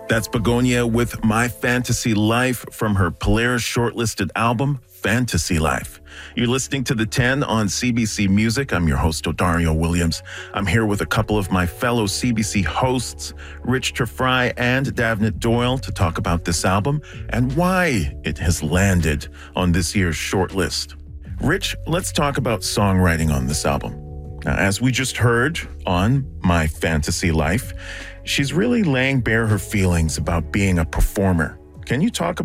That's Begonia with My Fantasy Life from her Polaris shortlisted album, Fantasy Life. You're listening to The 10 on CBC Music. I'm your host, Odario Williams. I'm here with a couple of my fellow CBC hosts, Rich Terfry and Davnit Doyle, to talk about this album and why it has landed on this year's shortlist. Rich, let's talk about songwriting on this album. Now, as we just heard on My Fantasy Life, she's really laying bare her feelings about being a performer. Can you talk